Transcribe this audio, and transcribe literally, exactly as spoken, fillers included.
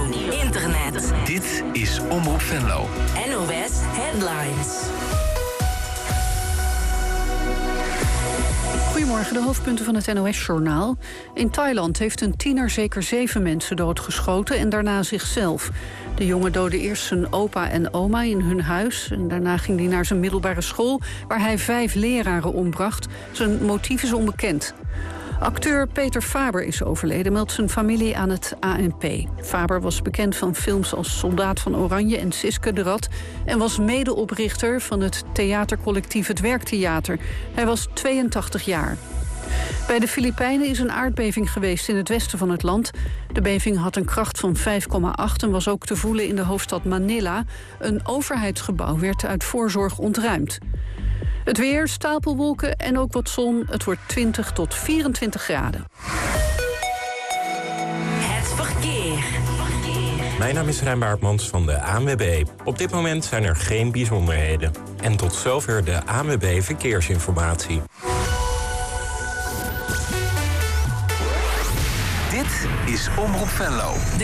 internet. Dit is Omroep Venlo. N O S Headlines. Goedemorgen, de hoofdpunten van het N O S-journaal. In Thailand heeft een tiener zeker zeven mensen doodgeschoten en daarna zichzelf. De jongen doodde eerst zijn opa en oma in hun huis. En daarna ging hij naar zijn middelbare school, waar hij vijf leraren ombracht. Zijn motief is onbekend. Acteur Peter Faber is overleden, meldt zijn familie aan het A N P. Faber was bekend van films als Soldaat van Oranje en Siske de Rat en was medeoprichter van het theatercollectief Het Werktheater. Hij was tweeëntachtig jaar. Bij de Filipijnen is een aardbeving geweest in het westen van het land. De beving had een kracht van vijf komma acht en was ook te voelen in de hoofdstad Manila. Een overheidsgebouw werd uit voorzorg ontruimd. Het weer, stapelwolken en ook wat zon. Het wordt twintig tot vierentwintig graden. Het verkeer. Mijn naam is Rijn Baartmans van de A N W B. Op dit moment zijn er geen bijzonderheden. En tot zover de A N W B Verkeersinformatie. Dit is Omroep Venlo.